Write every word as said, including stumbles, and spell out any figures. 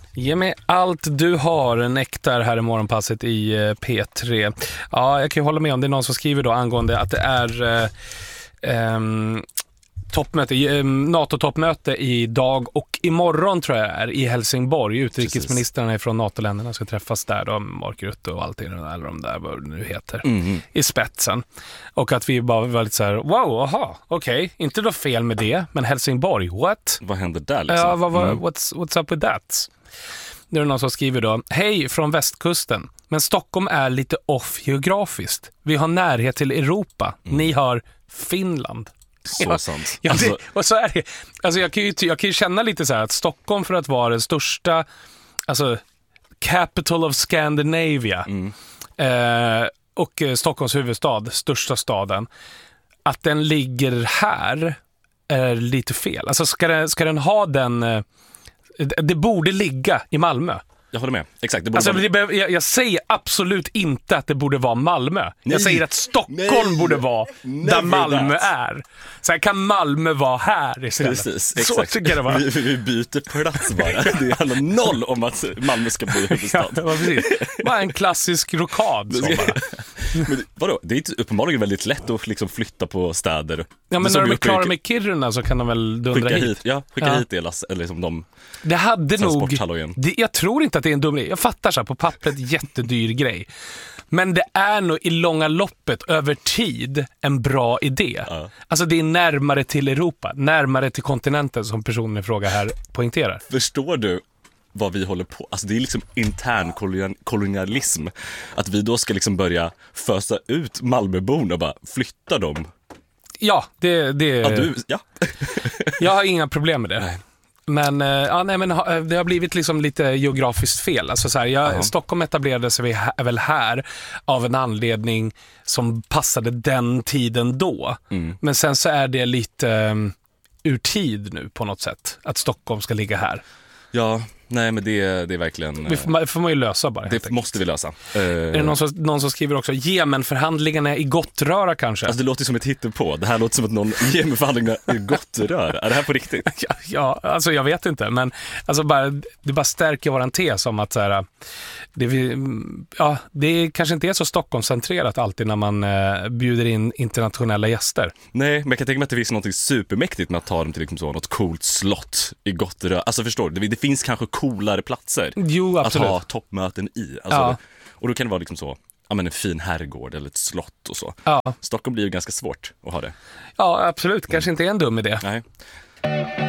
Ge mig allt du har, Nektar här i morgonpasset i eh, P tre. Ja, jag kan ju hålla med om det är någon som skriver då angående att det är eh, eh, toppmöte, eh, NATO-toppmöte idag och imorgon tror jag är i Helsingborg. Utrikesministrarna från NATO-länderna ska träffas där då, Mark Rutte och allting, eller de där, vad det nu heter, mm. i spetsen. Och att vi bara var lite så här, wow, aha, okej, okay. Inte då fel med det, men Helsingborg, what? Vad händer där liksom? Ja, vad, vad, mm. what's, what's up with that? Det är någon som skriver då, hej från västkusten, men Stockholm är lite off geografiskt. Vi har närhet till Europa, mm. ni har Finland. Så ja, sant. Ja, alltså... det, och så är det. Alltså jag kan ju jag kan ju känna lite så här att Stockholm, för att vara den största, alltså capital of Scandinavia, mm. eh, och Stockholms huvudstad, största staden, att den ligger här är lite fel. Alltså ska den, ska den ha den, eh, det borde ligga i Malmö. Jag håller med, exakt. Det borde alltså, vara... det, jag, jag säger absolut inte att det borde vara Malmö. Nej. Jag säger att Stockholm Nej. borde vara Never där Malmö that. är. Så här kan Malmö vara här istället. Precis, exakt. Så tycker jag det var. Vi, vi byter plats bara. Det handlar noll om att Malmö ska bli huvudstad. Ja, precis. Bara en klassisk rokad. Så bara. Men vadå? Det är inte uppenbarligen väldigt lätt att liksom flytta på städer. Ja, men när de är klara med Kiruna så kan de väl dundra skicka hit. hit. Ja, skicka ja. hit delas, eller liksom de det hade nog, det, jag tror inte att det är en dum grej. Jag fattar så här, på pappret jättedyr grej. Men det är nog i långa loppet över tid en bra idé. Ja. Alltså det är närmare till Europa, närmare till kontinenten, som personen i fråga här poängterar. Förstår du vad vi håller på? Alltså det är liksom intern kolonialism. Att vi då ska liksom börja fösa ut Malmöborna och bara flytta dem. Ja, det... det... Ja, du, ja. Jag har inga problem med det. Nej. Men, ja, nej, men det har blivit liksom lite geografiskt fel. Alltså så här, jag, uh-huh. Stockholm etablerade sig väl här av en anledning som passade den tiden då. Mm. Men sen så är det lite um, ur tid nu på något sätt att Stockholm ska ligga här. Ja, nej men det, det är verkligen... Det får man, får man ju lösa bara. Det måste vi lösa. Är det någon som, någon som skriver också, Jemenförhandlingarna i Gottröra kanske? Alltså det låter som ett hittepå. Det här låter som att någon Jemenförhandlingarna i Gottröra. Är det här på riktigt? Ja, ja, alltså jag vet inte. Men alltså bara, det bara stärker våran tes om att så här, det, vi, ja, det kanske inte är så Stockholmscentrerat alltid när man eh, bjuder in internationella gäster. Nej, men jag kan tänka mig att det finns något supermäktigt med att ta dem till liksom så, något coolt slott i Gottröra. Alltså förstår du, det, det finns kanske coolare platser jo, att ha toppmöten i. Alltså, ja. Och då kan det vara liksom så, ja, men en fin herrgård eller ett slott och så. Ja. Stockholm blir ju ganska svårt att ha det. Ja, absolut. Kanske inte är en dum idé. Nej.